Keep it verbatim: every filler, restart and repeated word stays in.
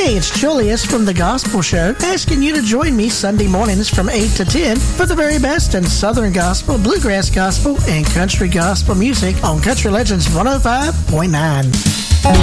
Hey, it's Julius from The Gospel Show, asking you to join me Sunday mornings from eight to ten for the very best in Southern Gospel, Bluegrass Gospel, and Country Gospel music on Country Legends one oh five point nine.